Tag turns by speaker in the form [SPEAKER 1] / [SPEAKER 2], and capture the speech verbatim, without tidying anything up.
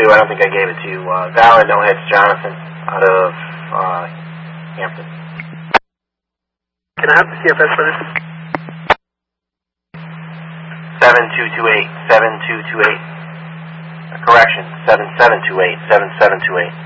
[SPEAKER 1] two. I don't think I gave it to you. Uh, valid, no hits, Jonathan, out of uh, Hampton.
[SPEAKER 2] Can I have the C F S for this?
[SPEAKER 1] seven two two eight, seven two two eight. Correction, seven seven two eight, seven seven two eight.